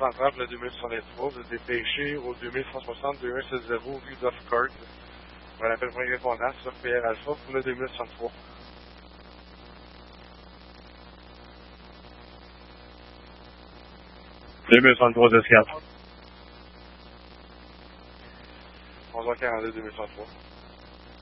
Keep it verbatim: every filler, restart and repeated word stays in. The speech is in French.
centrale pour le deux mille soixante-trois. Vous êtes dépêché au deux mille cent soixante, deux mille cent soixante rue d'Offcourt. On appelle pour une répondance sur P R Alpha pour le deux mille soixante-trois. deux mille soixante-trois escale. onze heures quarante-deux, deux mille soixante-trois.